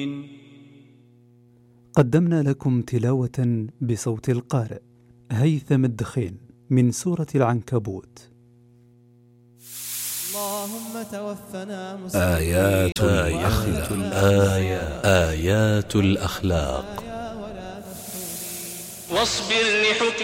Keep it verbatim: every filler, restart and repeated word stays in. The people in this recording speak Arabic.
قدمنا لكم تلاوة بصوت القارئ هيثم الدخين من سورة العنكبوت. اللهم توفنا آيات الأخلاق آيات, آيات الأخلاق واصبر